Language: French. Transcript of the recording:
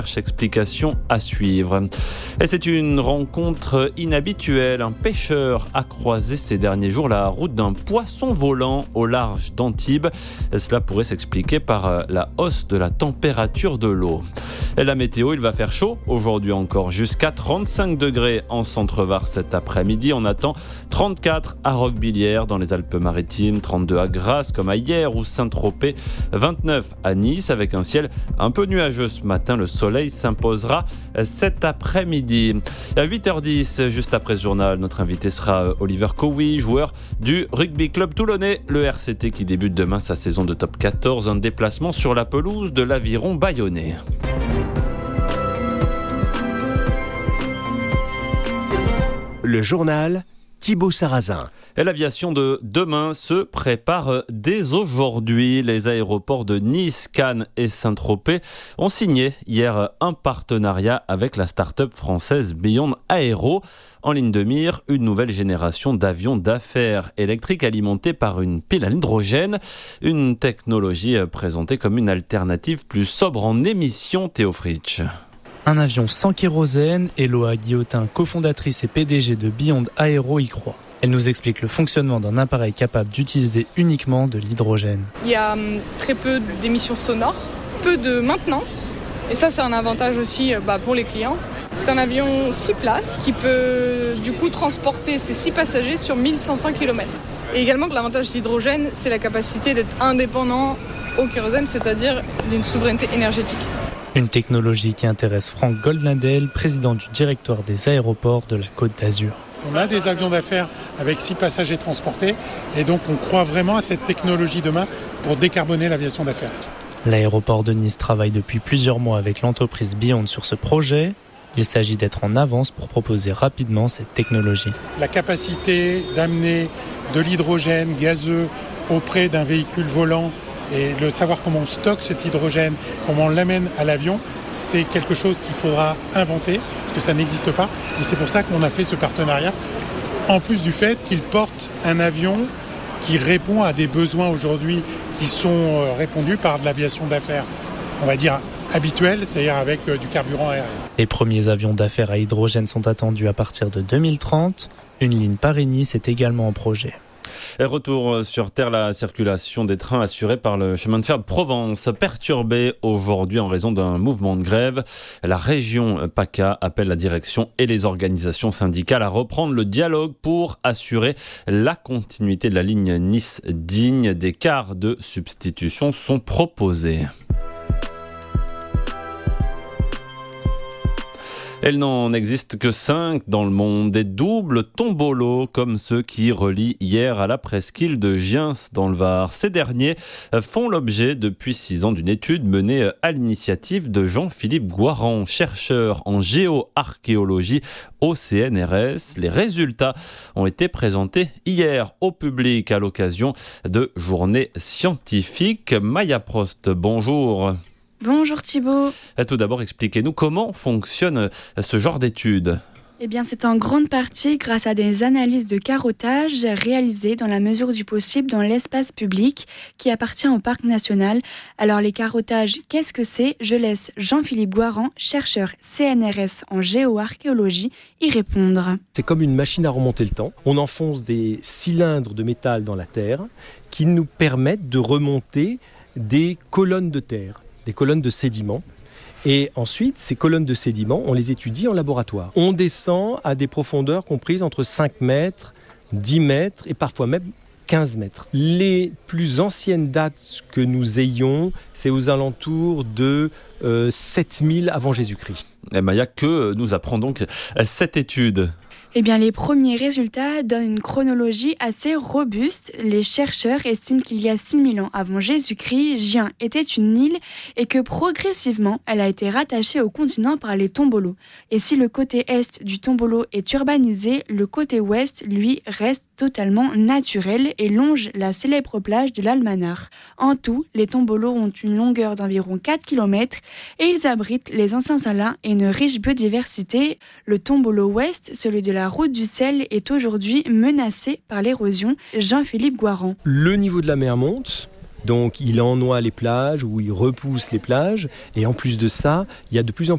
Explication à suivre. Et c'est une rencontre inhabituelle. Un pêcheur a croisé ces derniers jours la route d'un poisson volant au large d'Antibes. Cela pourrait s'expliquer par la hausse de la température de l'eau. Et la météo, il va faire chaud aujourd'hui encore, jusqu'à 35 degrés en Centre-Var cet après-midi. On attend 34 à Roquebillière dans les Alpes-Maritimes, 32 à Grasse comme à hier ou Saint-Tropez, 29 à Nice avec un ciel un peu nuageux ce matin. Le soleil s'imposera cet après-midi. À 8h10, juste après ce journal, notre invité sera Oliver Cowie, joueur du rugby club toulonnais, le RCT qui débute demain sa saison de top 14. Un déplacement sur la pelouse de l'Aviron bayonnais. Le journal Thibaut Sarrazin. Et l'aviation de demain se prépare dès aujourd'hui. Les aéroports de Nice, Cannes et Saint-Tropez ont signé hier un partenariat avec la start-up française Beyond Aero. En ligne de mire, une nouvelle génération d'avions d'affaires électriques alimentés par une pile à l'hydrogène. Une technologie présentée comme une alternative plus sobre en émissions, Théo Fritsch. Un avion sans kérosène, Eloa Guillotin, cofondatrice et PDG de Beyond Aero, y croit. Elle nous explique le fonctionnement d'un appareil capable d'utiliser uniquement de l'hydrogène. Il y a très peu d'émissions sonores, peu de maintenance, et ça c'est un avantage aussi pour les clients. C'est un avion 6 places qui peut du coup transporter ses 6 passagers sur 1500 km. Et également que l'avantage de l'hydrogène, c'est la capacité d'être indépendant au kérosène, c'est-à-dire d'une souveraineté énergétique. Une technologie qui intéresse Franck Goldnadel, président du directoire des aéroports de la Côte d'Azur. On a des avions d'affaires avec 6 passagers transportés et donc on croit vraiment à cette technologie demain pour décarboner l'aviation d'affaires. L'aéroport de Nice travaille depuis plusieurs mois avec l'entreprise Beyond sur ce projet. Il s'agit d'être en avance pour proposer rapidement cette technologie. La capacité d'amener de l'hydrogène gazeux auprès d'un véhicule volant et de savoir comment on stocke cet hydrogène, comment on l'amène à l'avion, c'est quelque chose qu'il faudra inventer, parce que ça n'existe pas. Et c'est pour ça qu'on a fait ce partenariat, en plus du fait qu'il porte un avion qui répond à des besoins aujourd'hui qui sont répondus par de l'aviation d'affaires, on va dire habituelle, c'est-à-dire avec du carburant aérien. Les premiers avions d'affaires à hydrogène sont attendus à partir de 2030. Une ligne Paris-Nice est également en projet. Et retour sur terre, la circulation des trains assurée par le chemin de fer de Provence, perturbée aujourd'hui en raison d'un mouvement de grève. La région PACA appelle la direction et les organisations syndicales à reprendre le dialogue pour assurer la continuité de la ligne Nice-Digne. Des cars de substitution sont proposés. Il n'en existe que 5 dans le monde, des doubles tombolos comme ceux qui relient hier à la presqu'île de Giens dans le Var. Ces derniers font l'objet depuis 6 ans d'une étude menée à l'initiative de Jean-Philippe Goiran, chercheur en géoarchéologie au CNRS. Les résultats ont été présentés hier au public à l'occasion de journées scientifiques. Maya Prost, bonjour. Bonjour Thibaut. Tout d'abord, expliquez-nous comment fonctionne ce genre d'études. Eh bien, c'est en grande partie grâce à des analyses de carottage réalisées dans la mesure du possible dans l'espace public qui appartient au parc national. Alors, les carottages, qu'est-ce que c'est ? Je laisse Jean-Philippe Goiran, chercheur CNRS en géoarchéologie, y répondre. C'est comme une machine à remonter le temps. On enfonce des cylindres de métal dans la terre qui nous permettent de remonter des colonnes de terre, des colonnes de sédiments. Et ensuite, ces colonnes de sédiments, on les étudie en laboratoire. On descend à des profondeurs comprises entre 5 mètres, 10 mètres et parfois même 15 mètres. Les plus anciennes dates que nous ayons, c'est aux alentours de 7000 avant Jésus-Christ. Et Maya, que nous apprend donc cette étude ? Eh bien, les premiers résultats donnent une chronologie assez robuste. Les chercheurs estiment qu'il y a 6000 ans avant Jésus-Christ, Giens était une île et que progressivement, elle a été rattachée au continent par les tombolos. Et si le côté est du tombolo est urbanisé, le côté ouest, lui, reste totalement naturel et longe la célèbre plage de l'Almanar. En tout, les tombolos ont une longueur d'environ 4 km et ils abritent les anciens salins et une riche biodiversité. Le tombolo ouest, celui de la route du sel, est aujourd'hui menacé par l'érosion. Jean-Philippe Goiran. Le niveau de la mer monte, donc il ennoie les plages ou il repousse les plages, et en plus de ça, il y a de plus en